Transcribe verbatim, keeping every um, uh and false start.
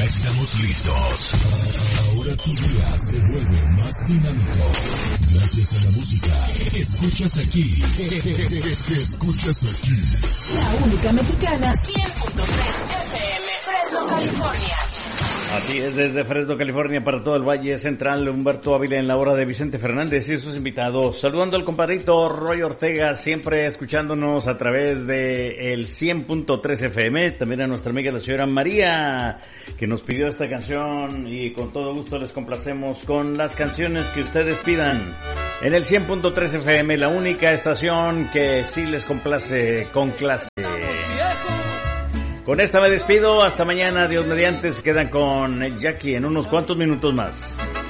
Ya estamos listos. Ahora tu día se vuelve más dinámico. Gracias a la música. Escuchas aquí. Escuchas aquí. La única mexicana, cien punto tres F M, Fresno, California. Así es, desde Fresno, California, para todo el Valle Central, Humberto Ávila en la hora de Vicente Fernández y sus invitados. Saludando al compadrito Roy Ortega, siempre escuchándonos a través de el cien punto tres F M. También a nuestra amiga la señora María, que nos pidió esta canción, y con todo gusto les complacemos con las canciones que ustedes pidan. En el cien punto tres F M, la única estación que sí les complace con clase. Con esta me despido, hasta mañana, Dios mediante, se quedan con Jackie en unos cuantos minutos más.